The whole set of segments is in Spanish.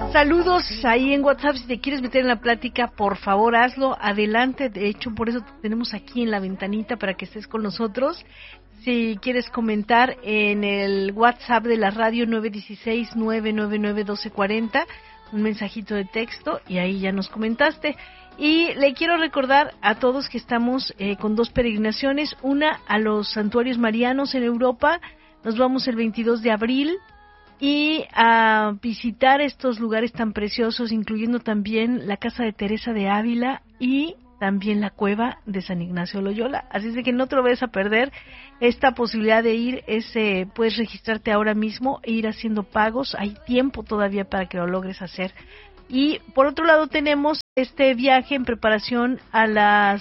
Saludos ahí en WhatsApp, si te quieres meter en la plática, por favor hazlo, adelante, de hecho por eso te tenemos aquí en la ventanita para que estés con nosotros. Si quieres comentar en el WhatsApp de la radio 916-999-1240, un mensajito de texto y ahí ya nos comentaste. Y le quiero recordar a todos que estamos con 2 peregrinaciones, una a los santuarios marianos en Europa, nos vamos el 22 de abril, y a visitar estos lugares tan preciosos, incluyendo también la casa de Teresa de Ávila y también la cueva de San Ignacio Loyola. Así es de que no te lo vayas a perder. Esta posibilidad de ir puedes registrarte ahora mismo e ir haciendo pagos. Hay tiempo todavía para que lo logres hacer. Y por otro lado tenemos este viaje en preparación al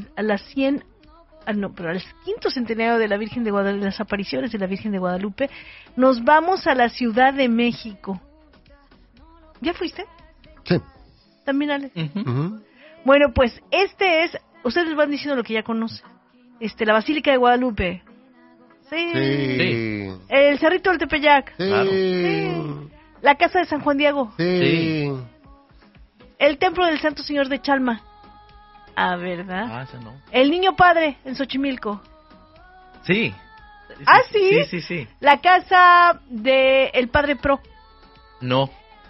quinto centenario de la Virgen de Guadalupe, las apariciones de la Virgen de Guadalupe. Nos vamos a la Ciudad de México. ¿Ya fuiste? Sí. ¿También, Ale? Uh-huh. Bueno, pues ustedes les van diciendo lo que ya conocen. La Basílica de Guadalupe. Sí. El Cerrito del Tepeyac. Sí. Claro. Sí. La Casa de San Juan Diego. Sí. El Templo del Santo Señor de Chalma. Ah, ¿verdad? Ese no. El Niño Padre en Xochimilco. Sí. ¿Sí? Sí. La casa de el Padre Pro. No.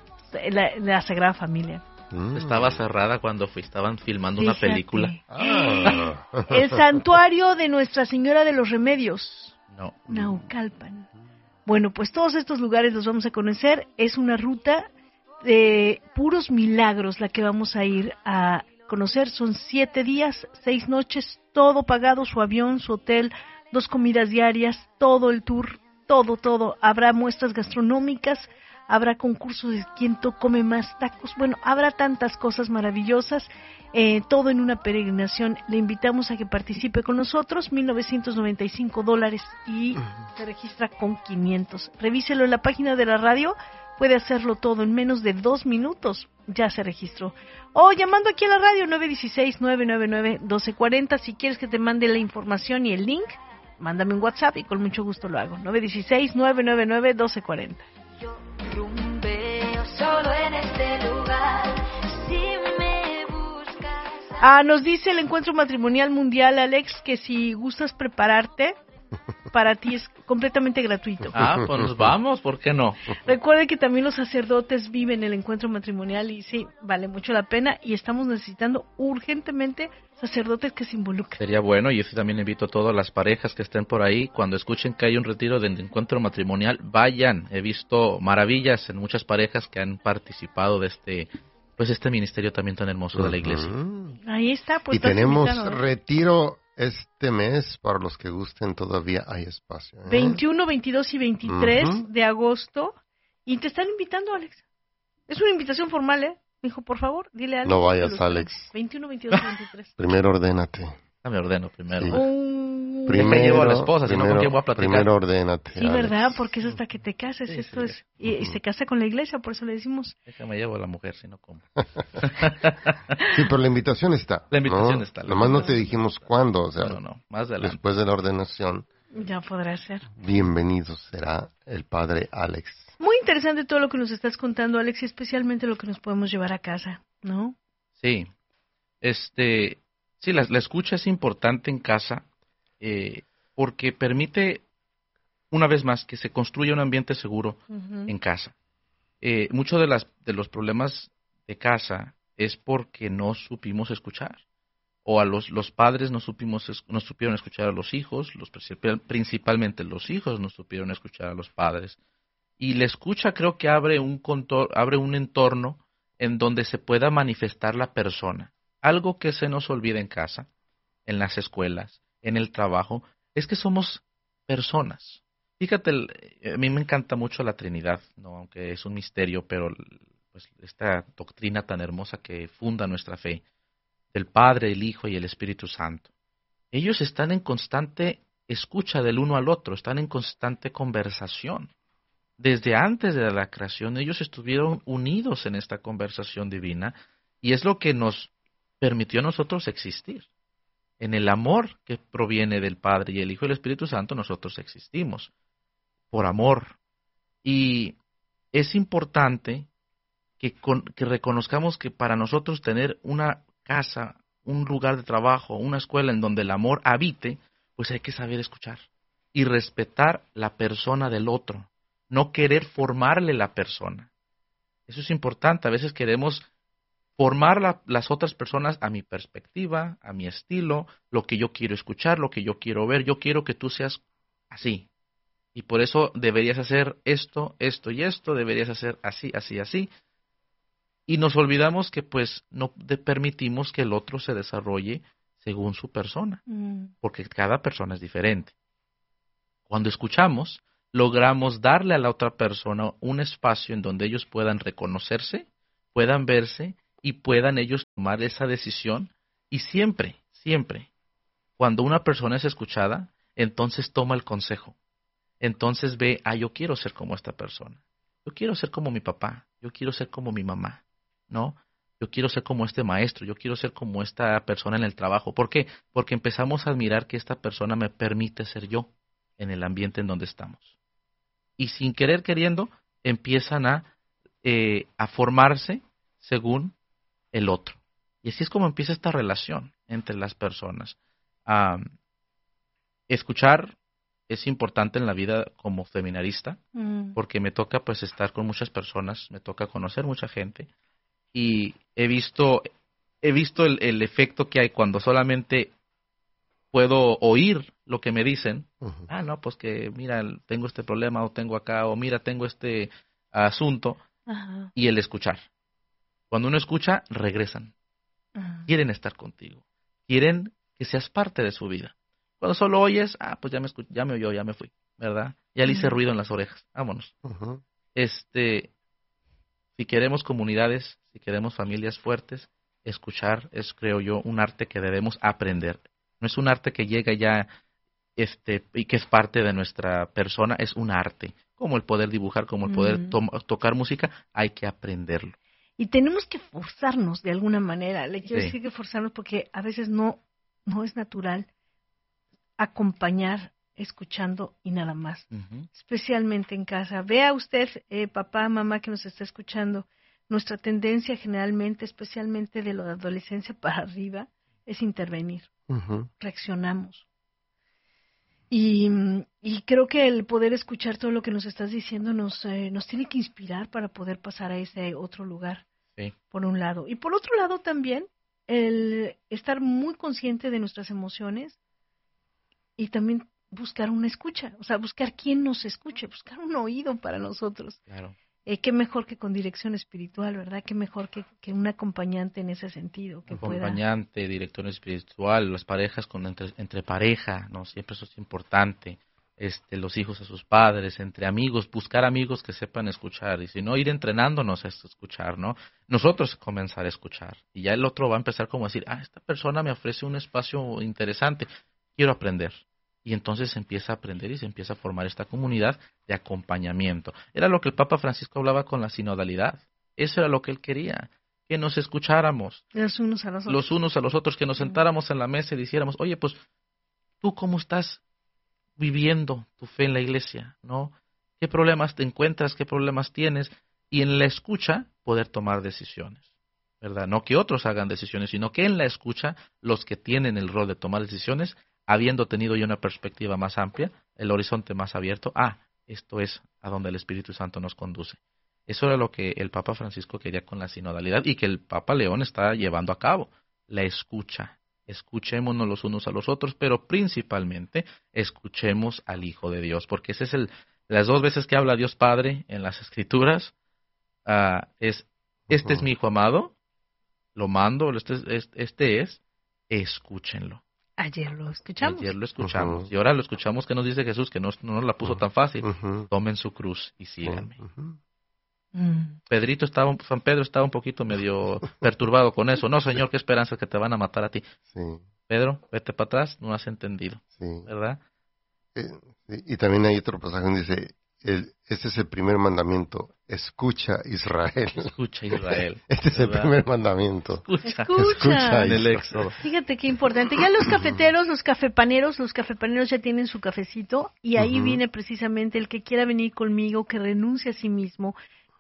La Sagrada Familia. Estaba cerrada cuando estaban filmando una película. El santuario de Nuestra Señora de los Remedios. No. Naucalpan. Bueno, pues todos estos lugares los vamos a conocer. Es una ruta de puros milagros la que vamos a ir a conocer. Son 7 días, 6 noches, todo pagado, su avión, su hotel, 2 comidas diarias, todo el tour, todo. Habrá muestras gastronómicas, habrá concursos de quién come más tacos. Bueno, habrá tantas cosas maravillosas, todo en una peregrinación. Le invitamos a que participe con nosotros, $1,995 y se registra con 500. Revíselo en la página de la radio. Puede hacerlo todo en menos de 2 minutos. Ya se registró. O llamando aquí a la radio 916-999-1240. Si quieres que te mande la información y el link, mándame un WhatsApp y con mucho gusto lo hago. 916-999-1240. Yo rumbeo solo en este lugar. Si me buscas... Nos dice el Encuentro Matrimonial Mundial, Alex, que si gustas prepararte, para ti es completamente gratuito. Pues nos vamos, ¿por qué no? Recuerde que también los sacerdotes viven el encuentro matrimonial y sí, vale mucho la pena y estamos necesitando urgentemente sacerdotes que se involucren. Sería bueno, y yo también invito a todas las parejas que estén por ahí, cuando escuchen que hay un retiro de encuentro matrimonial, vayan. He visto maravillas en muchas parejas que han participado de este ministerio también tan hermoso de la iglesia. Ahí está, pues. Y tenemos retiro este mes, para los que gusten, todavía hay espacio. 21, 22 y 23 de agosto. Y te están invitando, Alex. Es una invitación formal, ¿eh? Me dijo, por favor, dile a Alex. No vayas, Alex. 21, 22 y 23. Primero ordénate. Me ordeno primero. Sí. Primero me llevo a la esposa, si no, ¿con quién voy a platicar? Primero ordénate. Sí, Alex. ¿Verdad? Porque es hasta que te cases. Sí, esto es. Y se casa con la iglesia, por eso le decimos. Déjame llevo a la mujer, si no, ¿cómo? Sí, pero la invitación está. La invitación está. Nomás no te dijimos cuándo, o sea. No, más adelante. Después de la ordenación. Ya podrá ser. Bienvenido será el padre Alex. Muy interesante todo lo que nos estás contando, Alex, y especialmente lo que nos podemos llevar a casa, ¿no? Sí. Sí, la escucha es importante en casa, porque permite, una vez más, que se construya un ambiente seguro en casa. Muchos de los problemas de casa es porque no supimos escuchar, o a los padres no supieron escuchar a los hijos, principalmente los hijos no supieron escuchar a los padres. Y la escucha creo que abre un entorno en donde se pueda manifestar la persona. Algo que se nos olvida en casa, en las escuelas, en el trabajo, es que somos personas. Fíjate, a mí me encanta mucho la Trinidad, ¿no? Aunque es un misterio, pero pues, esta doctrina tan hermosa que funda nuestra fe, del Padre, el Hijo y el Espíritu Santo. Ellos están en constante escucha del uno al otro, están en constante conversación. Desde antes de la creación, ellos estuvieron unidos en esta conversación divina, y es lo que nos permitió a nosotros existir. En el amor que proviene del Padre y el Hijo y el Espíritu Santo, nosotros existimos por amor. Y es importante que reconozcamos que para nosotros tener una casa, un lugar de trabajo, una escuela en donde el amor habite, pues hay que saber escuchar y respetar la persona del otro, no querer formarle la persona. Eso es importante. A veces queremos formar las otras personas a mi perspectiva, a mi estilo, lo que yo quiero escuchar, lo que yo quiero ver. Yo quiero que tú seas así. Y por eso deberías hacer esto, esto y esto, deberías hacer así, así, así. Y nos olvidamos que pues no permitimos que el otro se desarrolle según su persona, porque cada persona es diferente. Cuando escuchamos, logramos darle a la otra persona un espacio en donde ellos puedan reconocerse, puedan verse y puedan ellos tomar esa decisión. Y siempre, siempre, cuando una persona es escuchada, entonces toma el consejo. Entonces ve, yo quiero ser como esta persona. Yo quiero ser como mi papá. Yo quiero ser como mi mamá, ¿no? Yo quiero ser como este maestro. Yo quiero ser como esta persona en el trabajo. ¿Por qué? Porque empezamos a admirar que esta persona me permite ser yo en el ambiente en donde estamos. Y sin querer queriendo, empiezan a formarse según el otro. Y así es como empieza esta relación entre las personas. Escuchar es importante en la vida como seminarista, porque me toca pues estar con muchas personas, me toca conocer mucha gente, y he visto el efecto que hay cuando solamente puedo oír lo que me dicen. Uh-huh. No, pues que mira, tengo este problema, o tengo acá, o mira, tengo este asunto, uh-huh. Y el escuchar. Cuando uno escucha, regresan. Uh-huh. Quieren estar contigo. Quieren que seas parte de su vida. Cuando solo oyes, pues ya me oyó, ya me fui, ¿verdad? Ya le hice ruido en las orejas, vámonos. Uh-huh. Si queremos comunidades, si queremos familias fuertes, escuchar es, creo yo, un arte que debemos aprender. No es un arte que llega ya y que es parte de nuestra persona, es un arte. Como el poder dibujar, como el poder tocar música, hay que aprenderlo. Y tenemos que forzarnos de alguna manera. Le quiero decir que forzarnos porque a veces no es natural acompañar escuchando y nada más. Uh-huh. Especialmente en casa. Vea usted, papá, mamá que nos está escuchando, nuestra tendencia generalmente, especialmente de la adolescencia para arriba, es intervenir. Uh-huh. Reaccionamos. Y creo que el poder escuchar todo lo que nos estás diciendo nos tiene que inspirar para poder pasar a ese otro lugar, sí. Por un lado. Y por otro lado también, el estar muy consciente de nuestras emociones y también buscar una escucha, o sea, buscar quién nos escuche, buscar un oído para nosotros. Claro. Qué mejor que con dirección espiritual, ¿verdad? Qué mejor que un acompañante en ese sentido. Que acompañante, director espiritual, las parejas entre pareja, ¿no? Siempre eso es importante. Los hijos a sus padres, entre amigos, buscar amigos que sepan escuchar. Y si no, ir entrenándonos a escuchar, ¿no? Nosotros comenzar a escuchar. Y ya el otro va a empezar como a decir, esta persona me ofrece un espacio interesante, quiero aprender. Y entonces se empieza a aprender y se empieza a formar esta comunidad de acompañamiento. Era lo que el Papa Francisco hablaba con la sinodalidad. Eso era lo que él quería, que nos escucháramos. Los unos a los otros, que nos sentáramos en la mesa y dijéramos, oye, pues, ¿tú cómo estás viviendo tu fe en la iglesia? ¿No? ¿Qué problemas te encuentras? ¿Qué problemas tienes? Y en la escucha poder tomar decisiones, ¿verdad? No que otros hagan decisiones, sino que en la escucha los que tienen el rol de tomar decisiones, habiendo tenido ya una perspectiva más amplia, el horizonte más abierto, esto es a donde el Espíritu Santo nos conduce. Eso era lo que el Papa Francisco quería con la sinodalidad y que el Papa León está llevando a cabo, la escucha. Escuchémonos los unos a los otros, pero principalmente escuchemos al Hijo de Dios, porque ese es las dos veces que habla Dios Padre en las Escrituras, este es mi Hijo amado, lo mando, escúchenlo. Ayer lo escuchamos. Uh-huh. Y ahora lo escuchamos que nos dice Jesús, que no nos la puso tan fácil. Uh-huh. Tomen su cruz y síganme. Uh-huh. San Pedro estaba un poquito medio perturbado con eso. No, Señor, qué esperanza que te van a matar a ti. Sí. Pedro, vete para atrás, no has entendido. Sí. ¿Verdad? Y también hay otro pasaje donde dice, este es el primer mandamiento, escucha Israel. Escucha Israel. Este es el primer mandamiento. Escucha en el Éxodo. Fíjate qué importante. Ya los cafeteros, los cafepaneros ya tienen su cafecito y ahí viene precisamente el que quiera venir conmigo, que renuncie a sí mismo,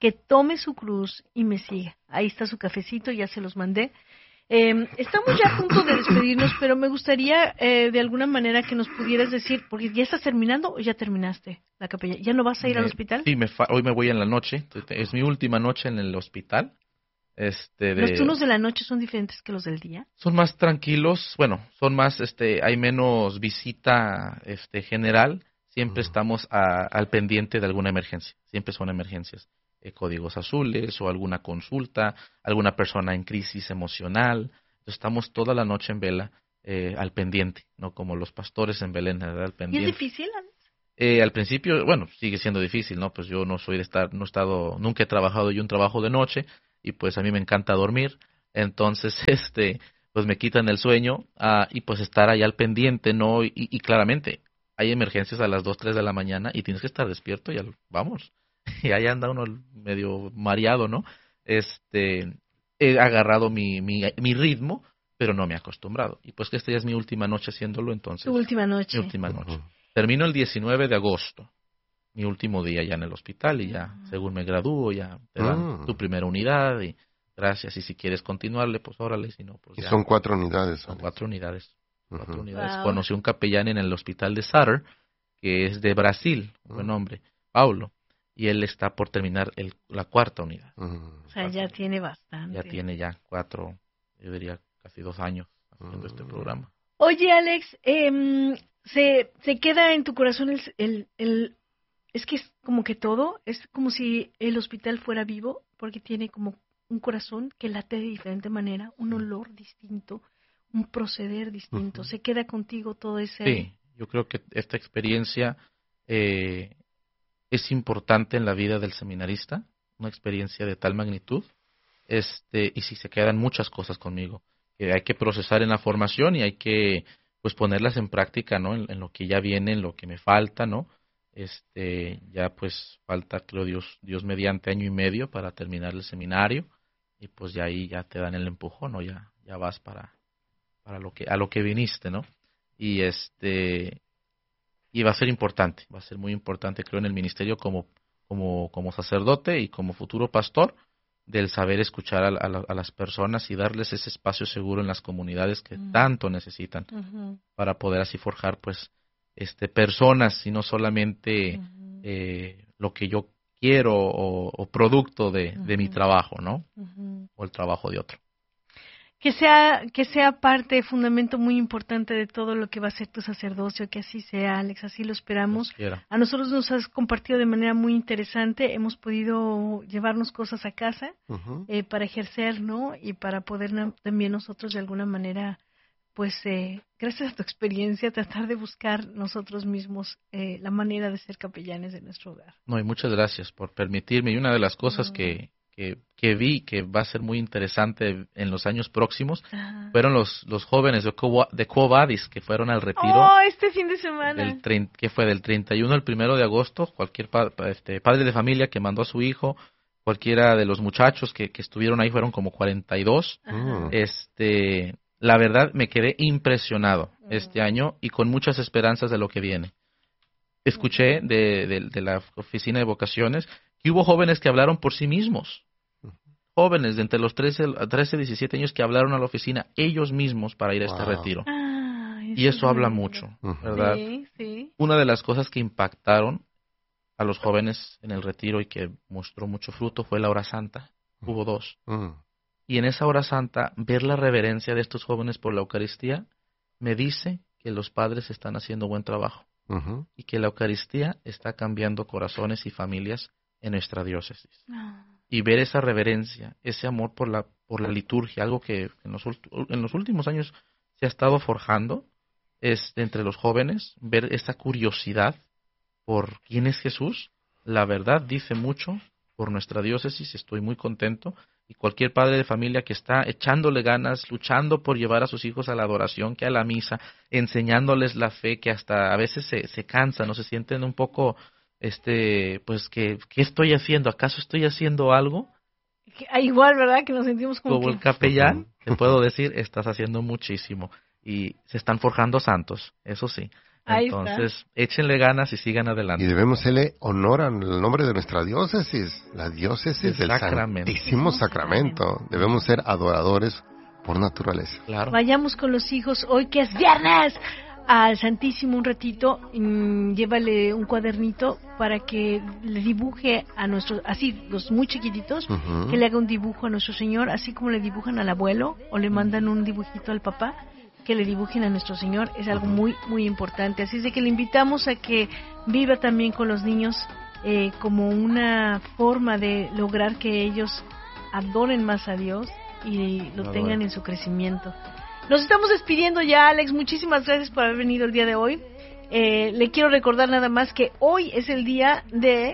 que tome su cruz y me siga. Ahí está su cafecito, ya se los mandé. Estamos ya a punto de despedirnos, pero me gustaría de alguna manera que nos pudieras decir, porque ya estás terminando o ya terminaste la capilla. ¿Ya no vas a ir al hospital? Sí, hoy me voy en la noche. Es mi última noche en el hospital. ¿Los turnos de la noche son diferentes que los del día? Son más tranquilos, bueno, son más, hay menos visita general. Siempre estamos al pendiente de alguna emergencia. Siempre son emergencias. Códigos azules o alguna consulta, alguna persona en crisis emocional. Entonces, estamos toda la noche en vela al pendiente, no como los pastores en Belén, ¿verdad? Al pendiente. ¿Y es difícil, Alex? Al principio, bueno, sigue siendo difícil, ¿no? Pues yo no soy de estar, nunca he trabajado yo un trabajo de noche y pues a mí me encanta dormir. Entonces, pues me quitan el sueño y pues estar ahí al pendiente, ¿no? Y claramente hay emergencias a las 2, 3 de la mañana y tienes que estar despierto y vamos. Y ahí anda uno medio mareado, ¿no? He agarrado mi ritmo, pero no me he acostumbrado. Y pues que esta ya es mi última noche haciéndolo, entonces. Tu última noche. Mi última noche. Termino el 19 de agosto, mi último día ya en el hospital, y ya, según me gradúo, ya te dan tu primera unidad, y gracias, y si quieres continuarle, pues órale, si no, pues y ya. son 4 unidades. Son 4 unidades. 4 unidades. Wow. Conocí un capellán en el hospital de Sutter, que es de Brasil, un buen hombre, Paulo. Y él está por terminar la 4ª unidad. O sea, ya tiene bastante. Ya tiene 4, yo diría casi 2 años haciendo este programa. Oye, Alex, se queda en tu corazón es que es como que todo, es como si el hospital fuera vivo, porque tiene como un corazón que late de diferente manera, un olor distinto, un proceder distinto. Se queda contigo todo ese... Sí, yo creo que esta experiencia... es importante en la vida del seminarista, una experiencia de tal magnitud, y si se quedan muchas cosas conmigo, que hay que procesar en la formación y hay que pues ponerlas en práctica, ¿no? En lo que ya viene, en lo que me falta, ¿no? Ya pues falta, creo Dios mediante 1 año y medio para terminar el seminario, y pues ya ahí ya te dan el empujón, ¿no? Ya vas para a lo que viniste, ¿no? Y y va a ser importante, va a ser muy importante, creo, en el ministerio como sacerdote y como futuro pastor, del saber escuchar a las personas y darles ese espacio seguro en las comunidades que tanto necesitan para poder así forjar, pues, personas y no solamente lo que yo quiero o producto de mi trabajo, ¿no? O el trabajo de otro. Que sea parte, fundamento muy importante de todo lo que va a ser tu sacerdocio, que así sea, Alex, así lo esperamos. A nosotros nos has compartido de manera muy interesante, hemos podido llevarnos cosas a casa para ejercer, ¿no? Y para poder también nosotros de alguna manera, pues, gracias a tu experiencia, tratar de buscar nosotros mismos la manera de ser capellanes de nuestro hogar. No, y muchas gracias por permitirme. Y una de las cosas que vi que va a ser muy interesante en los años próximos fueron los jóvenes de Quo Vadis que fueron al retiro. ¡Oh, este fin de semana! Que fue del 31 al 1 de agosto. Cualquier padre de familia que mandó a su hijo, cualquiera de los muchachos que estuvieron ahí, fueron como 42. La verdad me quedé impresionado este año y con muchas esperanzas de lo que viene. Escuché de la oficina de vocaciones que hubo jóvenes que hablaron por sí mismos. Jóvenes de entre los 13 y 17 años que hablaron a la oficina ellos mismos para ir a este retiro. Y eso habla mucho, ¿verdad? Sí. Una de las cosas que impactaron a los jóvenes en el retiro y que mostró mucho fruto fue la hora santa. Hubo 2. Y en esa hora santa, ver la reverencia de estos jóvenes por la Eucaristía me dice que los padres están haciendo buen trabajo y que la Eucaristía está cambiando corazones y familias en nuestra diócesis. Y ver esa reverencia, ese amor por la liturgia, algo que en los últimos años se ha estado forjando entre los jóvenes, ver esa curiosidad por quién es Jesús, la verdad dice mucho por nuestra diócesis. Estoy muy contento, y cualquier padre de familia que está echándole ganas, luchando por llevar a sus hijos a la adoración, que a la misa, enseñándoles la fe, que hasta a veces se cansan, no se sienten un poco pues ¿qué estoy haciendo? ¿Acaso estoy haciendo algo? Igual, ¿verdad? Que nos sentimos como el capellán, te puedo decir, estás haciendo muchísimo. Y se están forjando santos, eso sí. Ahí Entonces, échenle ganas y sigan adelante. Y debemos hacerle honor al nombre de nuestra diócesis, la diócesis del Santísimo Sacramento. Debemos ser adoradores por naturaleza. Claro. Vayamos con los hijos hoy que es viernes al Santísimo un ratito, llévale un cuadernito para que le dibuje a nuestros, así los muy chiquititos, que le haga un dibujo a nuestro Señor, así como le dibujan al abuelo o le mandan un dibujito al papá, que le dibujen a nuestro Señor, es algo muy, muy importante. Así es de que le invitamos a que viva también con los niños como una forma de lograr que ellos adoren más a Dios y lo tengan en su crecimiento. Nos estamos despidiendo ya, Alex. Muchísimas gracias por haber venido el día de hoy. Le quiero recordar nada más que hoy es el día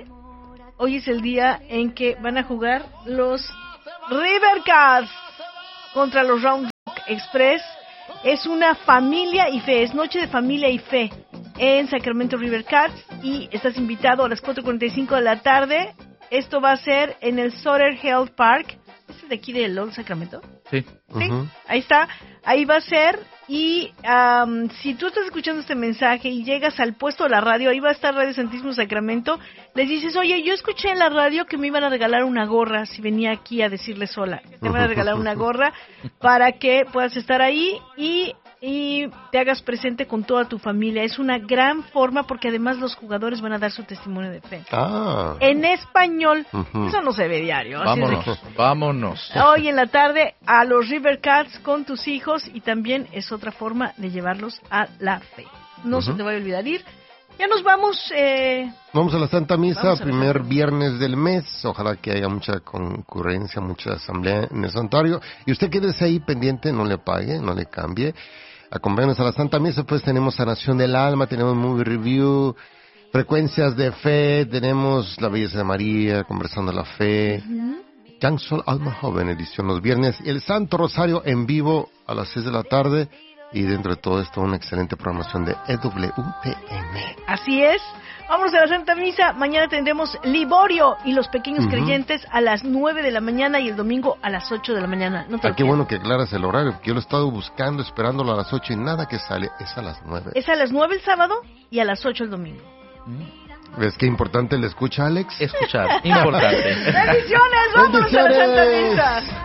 en que van a jugar los River Cats contra los Round Rock Express. Es una familia y fe, es noche de familia y fe en Sacramento River Cats y estás invitado a las 4:45 de la tarde. Esto va a ser en el Sutter Health Park. ¿Es de aquí de Lowell, Sacramento? Sí. Sí, ahí está, ahí va a ser. Y si tú estás escuchando este mensaje y llegas al puesto de la radio, ahí va a estar Radio Santísimo Sacramento, les dices, oye, yo escuché en la radio que me iban a regalar una gorra si venía aquí a decirles hola. Te van a regalar una gorra para que puedas estar ahí y te hagas presente con toda tu familia. Es una gran forma porque además los jugadores van a dar su testimonio de fe. En español. Eso no se ve diario. Vámonos. Hoy en la tarde a los River Cats con tus hijos y también es otra forma de llevarlos a la fe. No se te vaya a olvidar ir. Ya nos vamos. Vamos a la Santa Misa, primer viernes del mes. Ojalá que haya mucha concurrencia, mucha asamblea en el santuario. Y usted quédese ahí pendiente, no le apague, no le cambie. Acompáñanos a la Santa Misa, pues tenemos Sanación del Alma, tenemos Movie Review, Frecuencias de Fe, tenemos La Belleza de María, Conversando la Fe, Young Soul Alma Joven, edición los viernes, y el Santo Rosario en vivo a las 6 de la tarde, y dentro de todo esto una excelente programación de EWTN. Así es. Vámonos a la Santa Misa. Mañana tendremos Liborio y los pequeños creyentes a las 9 de la mañana y el domingo a las 8 de la mañana. No te qué bueno que aclaras el horario, porque yo lo he estado buscando, esperándolo a las 8 y nada que sale. Es a las 9. Es a las 9 el sábado y a las 8 el domingo. ¿Ves qué importante le escucha, Alex? Escuchar, importante. ¡Bendiciones! ¡Vámonos a la Santa Misa!